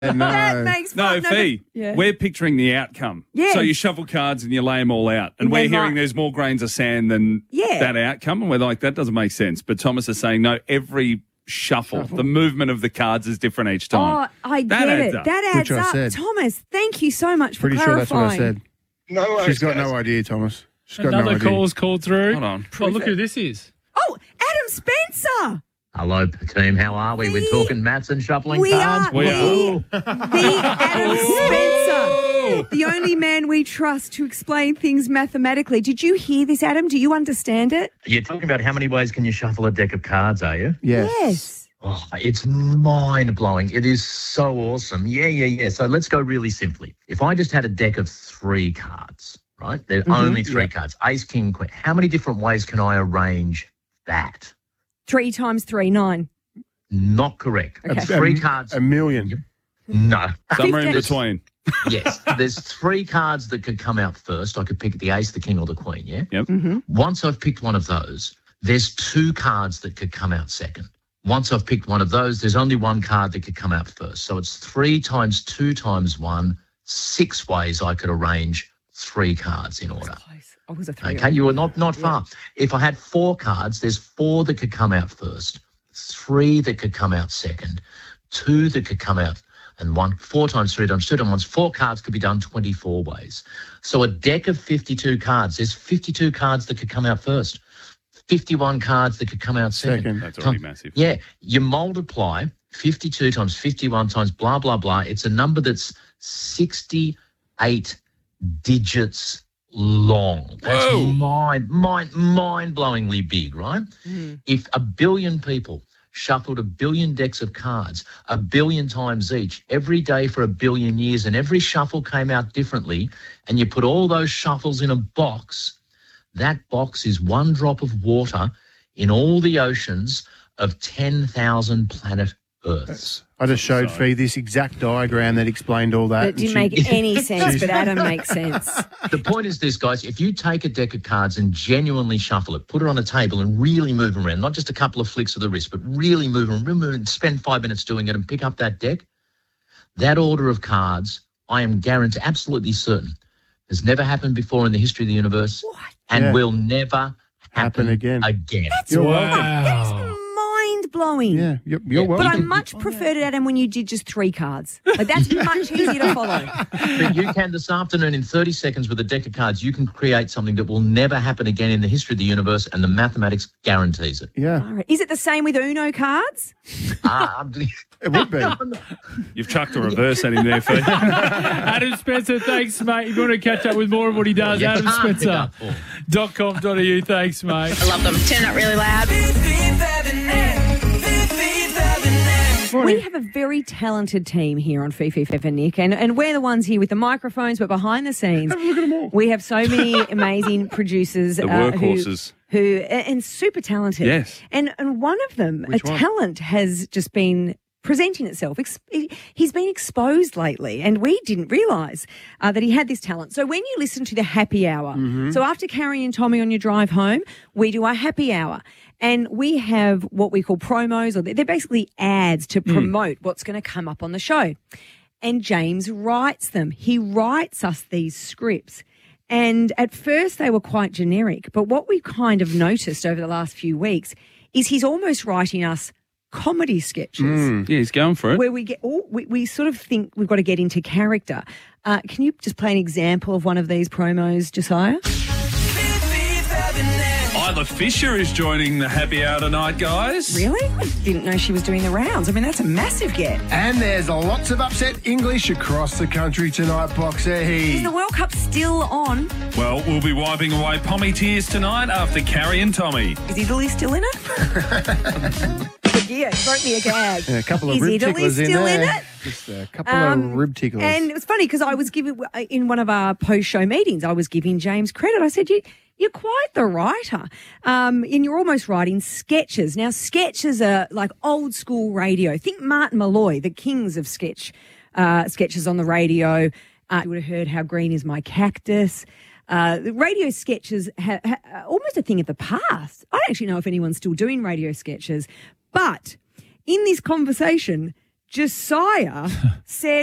That makes fun. Fee, we're picturing the outcome. Yes. So you shuffle cards and you lay them all out. And we're hearing there's more grains of sand than that outcome. And we're like, that doesn't make sense. But Thomas is saying, no, every shuffle, the movement of the cards is different each time. Oh, I get it. That adds up. Thomas, thank you so much for clarifying. Pretty sure that's what I said. No worries, She's got no idea, Thomas. She's got Another no idea. call's called through. Hold on. Oh, look who this is. Oh, Adam Spencer. Hello, team. How are we? We're talking maths and shuffling We cards. are the Adam Spencer, the only man we trust to explain things mathematically. Did you hear this, Adam? Do you understand it? You're talking about how many ways can you shuffle a deck of cards, are you? Yes. Oh, it's mind-blowing. It is so awesome. Yeah. So let's go really simply. If I just had a deck of 3 cards, right? There are only 3 cards. Ace, king, queen. How many different ways can I arrange that? 3 times 3, 9. Not correct. Okay. 3 cards. A million. No. Somewhere in between. Yes. There's 3 cards that could come out first. I could pick the ace, the king, or the queen, yeah? Yep. Once I've picked one of those, there's 2 cards that could come out second. Once I've picked one of those, there's only 1 card that could come out first. So it's 3 times 2 times 1, 6 ways I could arrange 3 cards in order. I was a 3. Okay, you were not far. If I had 4 cards, there's 4 that could come out first, 3 that could come out second, 2 that could come out, and 1. 4 times 3 times 2 times 1. 4 cards could be done 24 ways. So a deck of 52 cards, there's 52 cards that could come out first, 51 cards that could come out second. That's already massive. Yeah, you multiply 52 times 51 times blah, blah, blah. It's a number that's 68 digits long. That's mind-blowingly big, right? If 1 billion people shuffled 1 billion decks of cards 1 billion times each every day for 1 billion years, and every shuffle came out differently, and you put all those shuffles in a box, that box is 1 drop of water in all the oceans of 10,000 planet Earths. I just showed Fee this exact diagram that explained all that. It didn't make any sense, but Adam makes sense. The point is this, guys. If you take a deck of cards and genuinely shuffle it, put it on a table and really move them around, not just a couple of flicks of the wrist, but really move them and spend 5 minutes doing it and pick up that deck, that order of cards, I am guaranteed, absolutely certain, has never happened before in the history of the universe and will never happen again. That's mind-blowing. Yeah, you're welcome. But I much preferred it, Adam, when you did just 3 cards. Like, that's much easier to follow. But you can this afternoon, in 30 seconds with a deck of cards, you can create something that will never happen again in the history of the universe, and the mathematics guarantees it. Yeah. All right. Is it the same with Uno cards? It would be. You've chucked a reverse at him there, Fee. Adam Spencer, thanks, mate. If you want to catch up with more of what he does, AdamSpencer.com.au. Thanks, mate. I love them. Turn it really loud. We have a very talented team here on Fifi, Fev and Nick, and we're the ones here with the microphones, but behind the scenes, look at them all. We have so many amazing producers. The workhorses. Who and super talented. Yes. And one of them, Which one? talent has just been presenting itself. He's been exposed lately, and we didn't realise that he had this talent. So when you listen to the happy hour, so after Carrie and Tommy on your drive home, we do our happy hour. And we have what we call promos, or they're basically ads to promote what's going to come up on the show. And James writes them. He writes us these scripts. And at first they were quite generic. But what we've kind of noticed over the last few weeks is he's almost writing us comedy sketches. Yeah, he's going for it. Where we get we sort of think we've got to get into character. Can you just play an example of one of these promos, Josiah? Isla Fisher is joining the happy hour tonight, guys. Really? I didn't know she was doing the rounds. I mean, that's a massive get. And there's lots of upset English across the country tonight, Boxer. Is the World Cup still on? Well, we'll be wiping away Pommy tears tonight after Carrie and Tommy. Is Italy still in it? Yeah, it broke me a gag. Yeah, a couple of Is rib Italy ticklers still in in there. it? Just a couple of rib ticklers. And it was funny because I was giving, in one of our post-show meetings, I was giving James credit. I said, you're quite the writer. And you're almost writing sketches. Now, sketches are like old school radio. Think Martin Malloy, the kings of sketches on the radio. You would have heard How Green Is My Cactus. The radio sketches almost a thing of the past. I don't actually know if anyone's still doing radio sketches. But in this conversation, Josiah said